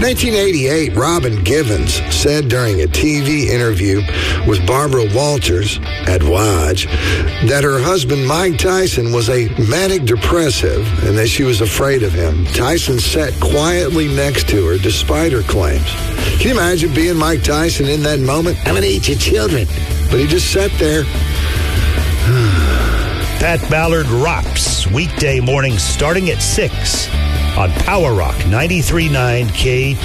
1988, Robin Givens said during a TV interview with Barbara Walters at Watch that her husband Mike Tyson was a manic depressive and that she was afraid of him. Tyson sat quietly next to her despite her claims. Can you imagine being Mike Tyson in that moment? I'm going to eat your children. But he just sat there. Pat Ballard rocks weekday mornings starting at 6 on Power Rock 93.9 KT.